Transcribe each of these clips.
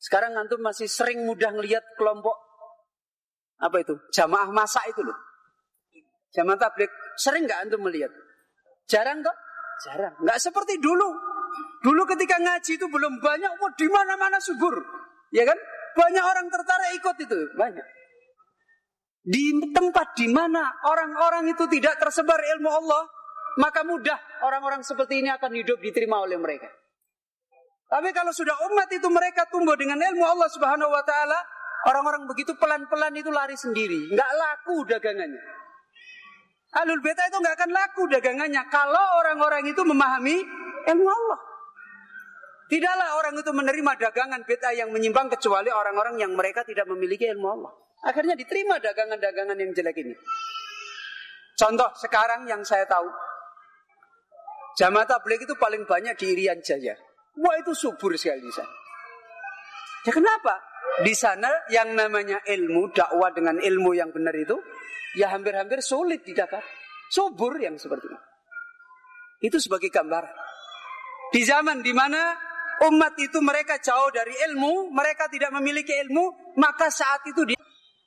Sekarang antum masih sering mudah ngelihat kelompok apa itu? Jamaah masak itu loh. Jamaah tabligh. Sering nggak antum melihat? Jarang toh? Jarang. Nggak seperti dulu. Dulu ketika ngaji itu belum banyak, di mana-mana subur. Ya kan? Banyak orang tertarik ikut itu, banyak. Di tempat di mana orang-orang itu tidak tersebar ilmu Allah, maka mudah orang-orang seperti ini akan hidup diterima oleh mereka. Tapi kalau sudah umat itu mereka tumbuh dengan ilmu Allah Subhanahu wa taala, orang-orang begitu pelan-pelan itu lari sendiri, enggak laku dagangannya. Ahlul Bid'ah itu enggak akan laku dagangannya kalau orang-orang itu memahami ilmu Allah. Tidaklah orang itu menerima dagangan bid'ah yang menyimpang kecuali orang-orang yang mereka tidak memiliki ilmu Allah. Akhirnya diterima dagangan-dagangan yang jelek ini. Contoh sekarang yang saya tahu, jamaah tabligh itu paling banyak di Irian Jaya. Wah, itu subur sekali di sana. Ya kenapa? Di sana yang namanya ilmu, dakwah dengan ilmu yang benar itu, ya hampir-hampir sulit didapat. Subur yang seperti itu. Itu sebagai gambaran. Di zaman di mana umat itu mereka jauh dari ilmu, mereka tidak memiliki ilmu, maka saat itu dia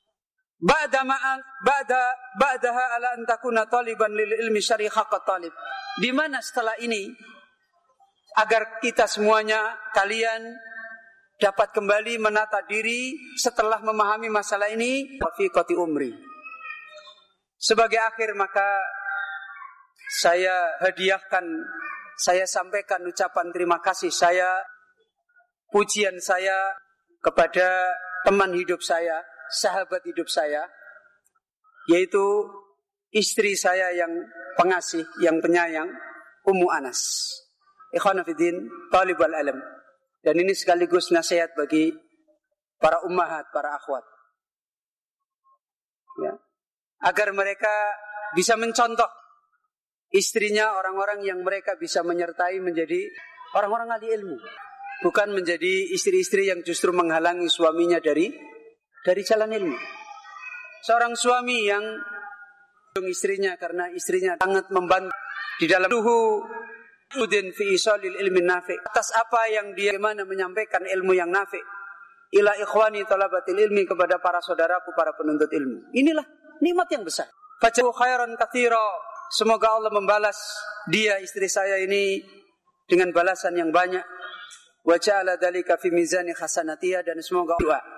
ba'daha ala an takuna taliban lil ilmi syar'i haqqat talib. Di mana setelah ini agar kita semuanya, kalian dapat kembali menata diri setelah memahami masalah ini, wafiqati umri. Sebagai akhir maka saya hadiahkan, saya sampaikan ucapan terima kasih saya, pujian saya kepada teman hidup saya, sahabat hidup saya, yaitu istri saya yang pengasih, yang penyayang, Ummu Anas. Ikhwana fiddin, talibul ilm. Dan ini sekaligus nasihat bagi para ummahat, para akhwat. Ya. Agar mereka bisa mencontoh istrinya, orang-orang yang mereka bisa menyertai menjadi orang-orang ahli ilmu. Bukan menjadi istri-istri yang justru menghalangi suaminya dari jalan ilmu. Seorang suami yang istrinya karena istrinya sangat membantu di dalam udin fi isalil ilmi nafi, atas apa yang dia bagaimana menyampaikan ilmu yang nafi ila ikhwani talabatil ilmi, kepada para saudaraku para penuntut ilmu. Inilah nikmat yang besar. Fajahu khairan katsira, semoga Allah membalas dia, istri saya ini, dengan balasan yang banyak. Wa ja'ala dzalika fi mizani hasanatiha, dan semoga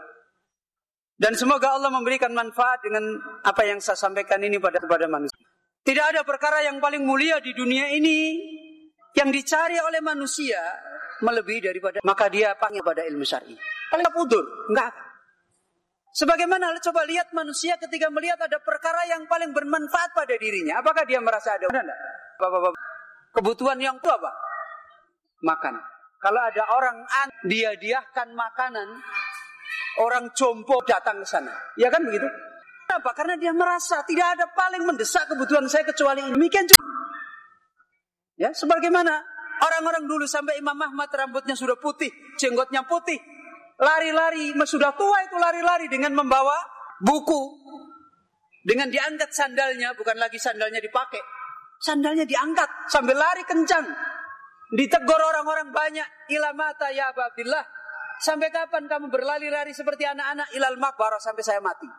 Allah memberikan manfaat dengan apa yang saya sampaikan ini kepada manusia. Tidak ada perkara yang paling mulia di dunia ini yang dicari oleh manusia melebihi daripada, maka dia panggil pada ilmu syar'i. Paling pudur, enggak. Sebagaimana coba lihat manusia ketika melihat ada perkara yang paling bermanfaat pada dirinya, apakah dia merasa ada kebutuhan yang itu apa? Makan. Kalau ada orang dia diahkan makanan, orang jompo datang ke sana. Ya kan begitu? Kenapa? Karena dia merasa tidak ada paling mendesak kebutuhan saya kecuali ini. Demikian juga. Ya, sebagaimana orang-orang dulu sampai Imam Ahmad rambutnya sudah putih, jenggotnya putih, lari-lari, sudah tua itu lari-lari dengan membawa buku, dengan diangkat sandalnya, bukan lagi sandalnya dipakai, sandalnya diangkat sambil lari kencang, ditegur orang-orang banyak, ila mata ya Aba Abdillah, sampai kapan kamu berlari-lari seperti anak-anak, ilal maqbarah, sampai saya mati.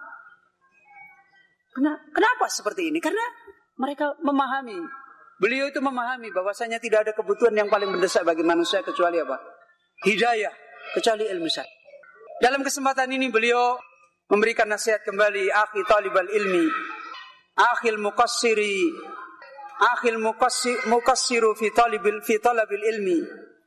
Kenapa seperti ini? Karena mereka memahami. Beliau itu memahami bahwasanya tidak ada kebutuhan yang paling mendesak bagi manusia kecuali apa? Hidayah, kecuali ilmu syar'i. Dalam kesempatan ini beliau memberikan nasihat kembali, akhi talibal ilmi, akhil muqassiru fi talabil ilmi.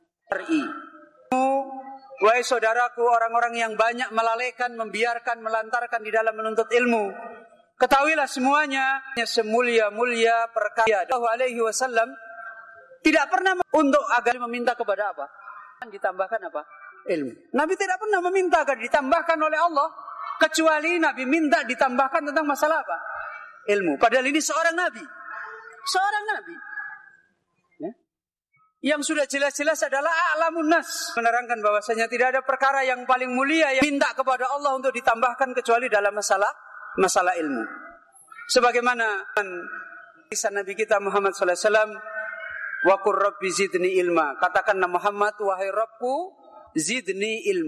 Wahai saudaraku, orang-orang yang banyak melalaikan, membiarkan, melantarkan di dalam menuntut ilmu, ketahuilah semuanya semulia-mulia perkara Allah alaihi wasallam tidak pernah untuk agar meminta kepada apa? Ditambahkan apa? Ilmu. Nabi tidak pernah meminta agar ditambahkan oleh Allah, kecuali Nabi minta ditambahkan tentang masalah apa? Ilmu. Padahal ini seorang Nabi. Seorang Nabi. Ya. Yang sudah jelas-jelas adalah a'lamun nas, menerangkan bahwasanya tidak ada perkara yang paling mulia yang minta kepada Allah untuk ditambahkan kecuali dalam masalah ilmu. Sebagaimana kisah Nabi kita Muhammad sallallahu alaihi wasallam, wa qur rabbi zidni ilma, katakanlah Muhammad, wahai Rabbku, zidni ilma.